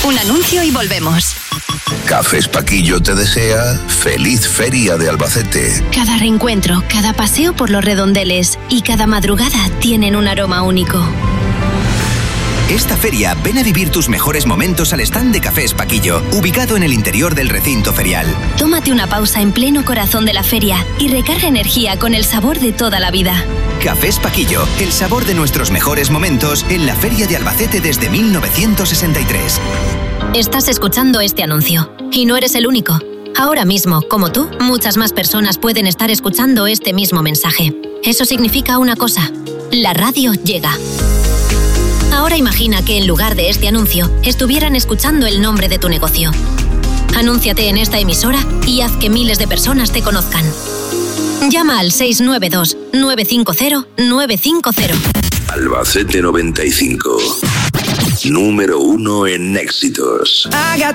Un anuncio y volvemos. Cafés Paquillo te desea feliz Feria de Albacete. Cada reencuentro, cada paseo por los redondeles y cada madrugada tienen un aroma único. Esta feria, ven a vivir tus mejores momentos al stand de Cafés Paquillo, ubicado en el interior del recinto ferial. Tómate una pausa en pleno corazón de la feria y recarga energía con el sabor de toda la vida. Cafés Paquillo, el sabor de nuestros mejores momentos en la Feria de Albacete desde 1963. Estás escuchando este anuncio y no eres el único. Ahora mismo, como tú, muchas más personas pueden estar escuchando este mismo mensaje. Eso significa una cosa: la radio llega. Ahora imagina que en lugar de este anuncio estuvieran escuchando el nombre de tu negocio. Anúnciate en esta emisora y haz que miles de personas te conozcan. Llama al 692-950-950. Albacete 95. Número 1 en éxitos.